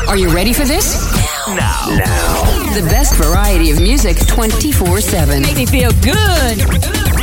Are you ready for this? Now. The best variety of music 24/7. Make me feel good.